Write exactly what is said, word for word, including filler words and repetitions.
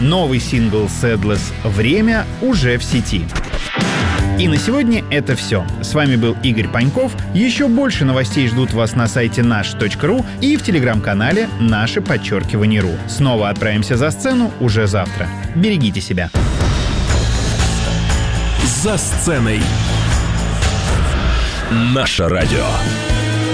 Новый сингл Сэдлес «Время» уже в сети. И на сегодня это все. С вами был Игорь Паньков. Еще больше новостей ждут вас на сайте наш точка ру и в телеграм-канале «Наше подчеркивание РУ». Снова отправимся за сцену уже завтра. Берегите себя. За сценой. Наше радио.